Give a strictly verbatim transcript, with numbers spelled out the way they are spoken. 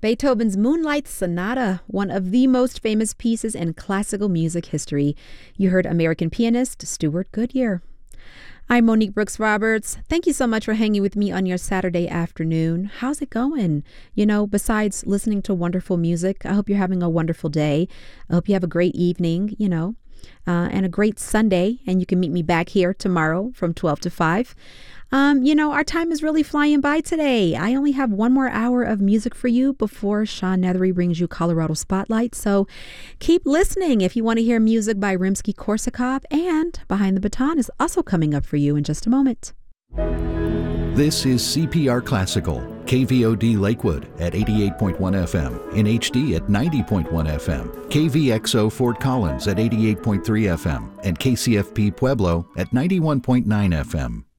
Beethoven's Moonlight Sonata, one of the most famous pieces in classical music history. You heard American pianist Stewart Goodyear. I'm Monique Brooks Roberts. Thank you so much for hanging with me on your Saturday afternoon. How's it going? You know, besides listening to wonderful music, I hope you're having a wonderful day. I hope you have a great evening, you know, uh, and a great Sunday. And you can meet me back here tomorrow from twelve to five. Um, you know, our time is really flying by today. I only have one more hour of music for you before Sean Nethery brings you Colorado Spotlight. So keep listening if you want to hear music by Rimsky-Korsakov. And Behind the Baton is also coming up for you in just a moment. This is C P R Classical, K V O D Lakewood at eighty-eight point one F M, in H D at ninety point one F M, K V X O Fort Collins at eighty-eight point three F M, and K C F P Pueblo at ninety-one point nine F M.